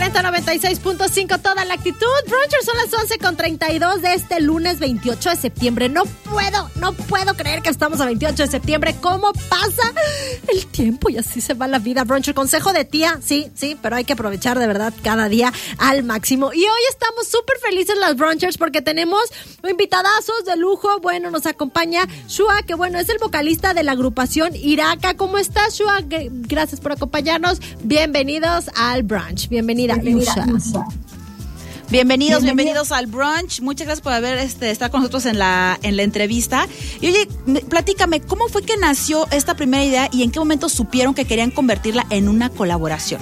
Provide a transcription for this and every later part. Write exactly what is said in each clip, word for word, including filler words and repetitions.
cuarenta noventa y seis punto cinco, toda la actitud. Brunchers, son las once con treinta y dos de este lunes veintiocho de septiembre. No puedo, no puedo creer que estamos a veintiocho de septiembre. ¿Cómo pasa el tiempo? Y así se va la vida, Bruncher. Consejo de tía, sí, sí, pero hay que aprovechar de verdad cada día al máximo. Y hoy estamos súper felices las Brunchers porque tenemos invitadazos de lujo. Bueno, nos acompaña Shua, que bueno, es el vocalista de la agrupación Iraka. ¿Cómo estás, Shua? Gracias por acompañarnos. Bienvenidos al brunch. Bienvenida, Bienvenida Bienvenidos, bienvenidos, bienvenidos al brunch. Muchas gracias por haber este, estar con nosotros en la, en la entrevista. Y oye, platícame, ¿cómo fue que nació esta primera idea y en qué momento supieron que querían convertirla en una colaboración?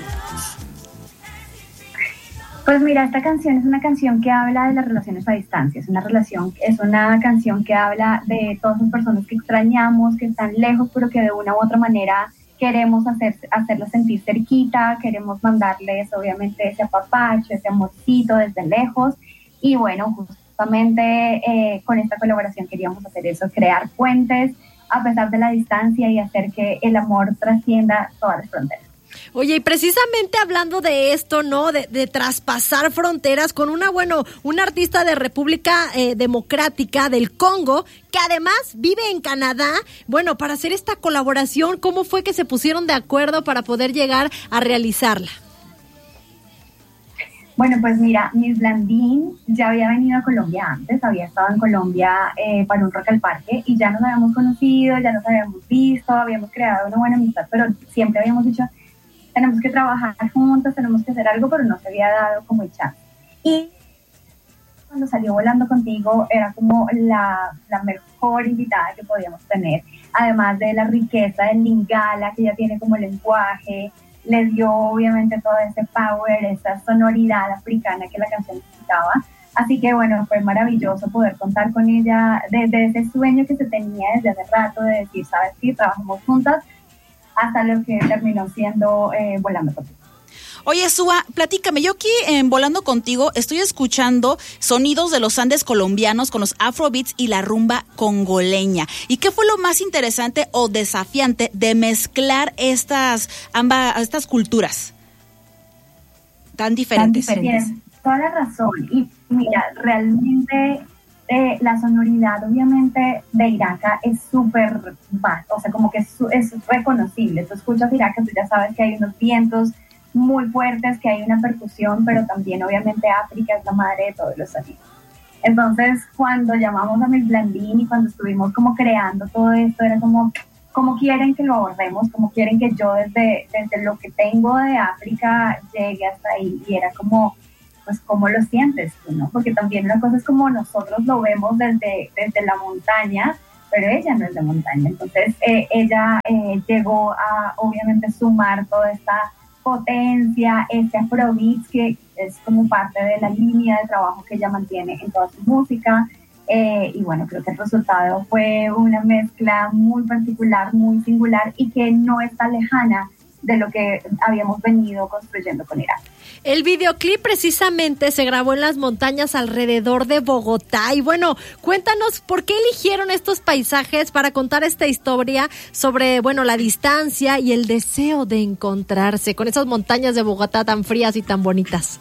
Pues mira, esta canción es una canción que habla de las relaciones a distancia. Es una relación, es una canción que habla de todas las personas que extrañamos, que están lejos, pero que de una u otra manera queremos hacer, hacerlos sentir cerquita, queremos mandarles obviamente ese apapacho, ese amorcito desde lejos. Y bueno, justamente eh, con esta colaboración queríamos hacer eso, crear puentes a pesar de la distancia y hacer que el amor trascienda todas las fronteras. Oye, y precisamente hablando de esto, ¿no? De, de traspasar fronteras con una, bueno, una artista de República eh, Democrática del Congo, que además vive en Canadá. Bueno, para hacer esta colaboración, ¿cómo fue que se pusieron de acuerdo para poder llegar a realizarla? Bueno, pues mira, Miss Blandín ya había venido a Colombia antes, había estado en Colombia eh, para un Rock al Parque y ya nos habíamos conocido, ya nos habíamos visto, habíamos creado una buena amistad, pero siempre habíamos dicho, tenemos que trabajar juntos, tenemos que hacer algo, pero no se había dado como el chance. Y cuando salió Volando Contigo, era como la, la mejor invitada que podíamos tener, además de la riqueza del lingala, que ya tiene como lenguaje, le dio obviamente todo ese power, esa sonoridad africana que la canción necesitaba. Así que bueno, fue maravilloso poder contar con ella desde ese sueño que se tenía desde hace rato de decir, ¿sabes qué? Trabajamos juntas, hasta lo que terminó siendo eh, Volando Contigo. Oye, Shua, platícame, yo aquí en Volando Contigo estoy escuchando sonidos de los Andes colombianos con los afrobeats y la rumba congoleña. ¿Y qué fue lo más interesante o desafiante de mezclar estas ambas estas culturas tan diferentes? Tan diferentes. Tienes toda la razón. Y mira, realmente Eh, la sonoridad obviamente de Iraka es súper vasta, o sea, como que es, es reconocible. Tú escuchas Iraka, tú ya sabes que hay unos vientos muy fuertes, que hay una percusión, pero también obviamente África es la madre de todos los sonidos. Entonces, cuando llamamos a Miss Blandín y cuando estuvimos como creando todo esto, era como, ¿cómo quieren que lo abordemos? ¿Cómo quieren que yo desde, desde lo que tengo de África llegue hasta ahí? Y era como, pues, ¿cómo lo sientes tú, no? Porque también una cosa es como nosotros lo vemos desde, desde la montaña, pero ella no es de montaña. Entonces, eh, ella eh, llegó a, obviamente, sumar toda esta potencia, este afrobeat, que es como parte de la línea de trabajo que ella mantiene en toda su música. Eh, y bueno, creo que el resultado fue una mezcla muy particular, muy singular, y que no está lejana de lo que habíamos venido construyendo con Iraka. El videoclip precisamente se grabó en las montañas alrededor de Bogotá. Y bueno, cuéntanos por qué eligieron estos paisajes para contar esta historia sobre, bueno, la distancia y el deseo de encontrarse con esas montañas de Bogotá tan frías y tan bonitas.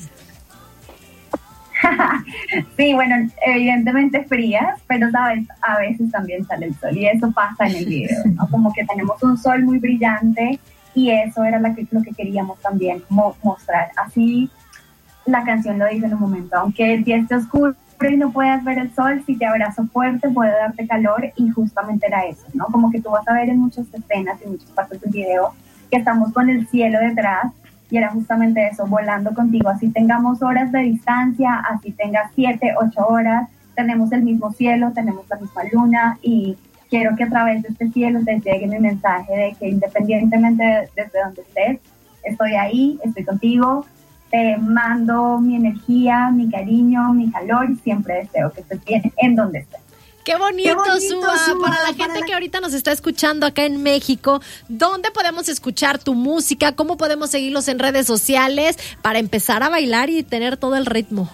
Sí, bueno, evidentemente frías, pero sabes, a veces también sale el sol y eso pasa en el video, ¿no? Como que tenemos un sol muy brillante. Y eso era lo que, lo que queríamos también mo- mostrar. Así la canción lo dice en un momento, aunque el día esté oscuro y no puedas ver el sol, si te abrazo fuerte puede darte calor, y justamente era eso, ¿no? Como que tú vas a ver en muchas escenas y muchas partes del video que estamos con el cielo detrás, y era justamente eso, volando contigo. Así tengamos horas de distancia, así tengas siete, ocho horas, tenemos el mismo cielo, tenemos la misma luna, y quiero que a través de este cielo te llegue mi mensaje de que independientemente de, desde donde estés, estoy ahí, estoy contigo, te mando mi energía, mi cariño, mi calor, y siempre deseo que estés bien en donde estés. ¡Qué bonito, Qué bonito Shua! Shua! Para la gente para la... que ahorita nos está escuchando acá en México, ¿dónde podemos escuchar tu música? ¿Cómo podemos seguirlos en redes sociales para empezar a bailar y tener todo el ritmo?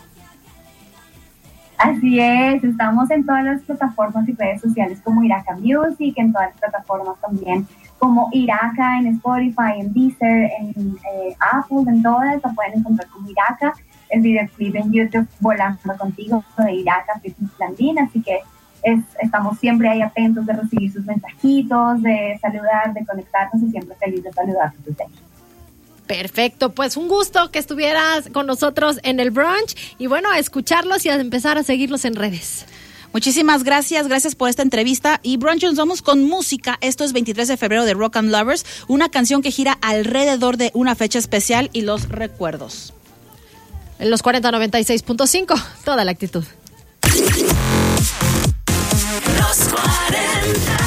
Así es, estamos en todas las plataformas y redes sociales como Iraka Music, en todas las plataformas también como Iraka en Spotify, en Deezer, en eh, Apple, en todas, lo pueden encontrar como Iraka. El videoclip en YouTube, Volando Contigo, de Iraka, Fitness Landín, así que es, estamos siempre ahí atentos de recibir sus mensajitos, de saludar, de conectarnos y siempre feliz de saludarlos desde aquí. Perfecto, pues un gusto que estuvieras con nosotros en el brunch y bueno, a escucharlos y a empezar a seguirlos en redes. Muchísimas gracias, gracias por esta entrevista. Y Brunch, nos vamos con música. Esto es veintitrés de febrero de Rock and Lovers, una canción que gira alrededor de una fecha especial y los recuerdos. En los cuarenta noventa y seis punto cinco, toda la actitud. Los cuarenta.